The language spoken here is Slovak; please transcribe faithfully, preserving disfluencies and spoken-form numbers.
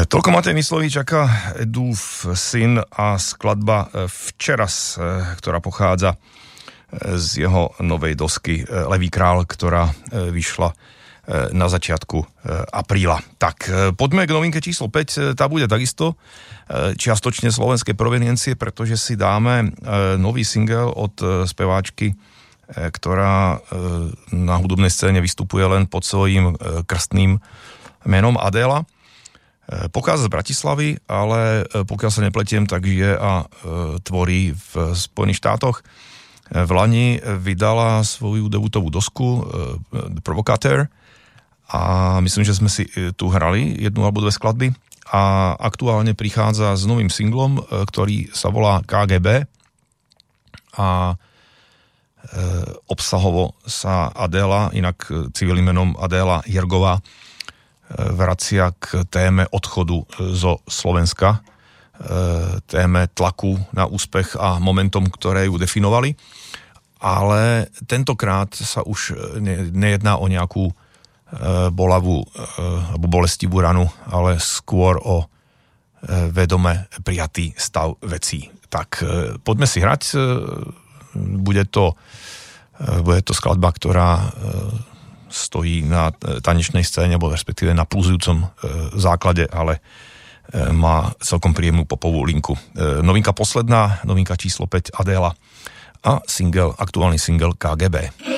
Toľko Matej Myslovíčaka, Edův syn a skladba Včeras, ktorá pochádza z jeho novej dosky Levý král, ktorá vyšla na začiatku apríla. Tak poďme k novinke číslo päť, tá bude takisto čiastočne slovenskej proveniencie, pretože si dáme nový single od speváčky, ktorá na hudobnej scéne vystupuje len pod svojím krstným menom Adéla. Pochádza z Bratislavy, ale pokiaľ sa nepletiem, tak žije a tvorí v Spojených štátoch. V lani vydala svoju debutovú dosku The Provocateur a myslím, že sme si tu hrali jednu alebo dve skladby a aktuálne prichádza s novým singlom, ktorý sa volá ká gé bé a obsahovo sa Adéla, inak civilným menom Adéla Jergová, vracia k téme odchodu zo Slovenska, téme tlaku na úspech a momentom, ktoré ju definovali. Ale tentokrát sa už nejedná o nejakú bolavú alebo bolestivú ranu, ale skôr o vedome prijatý stav vecí. Tak poďme si hrať. Bude to, bude to skladba, ktorá stojí na tanečnej scéne, alebo respektíve na pulzujúcom základe, ale má celkom príjemnú popovú linku. Novinka posledná, novinka číslo päť Adéla a single, aktuálny single ká gé bé.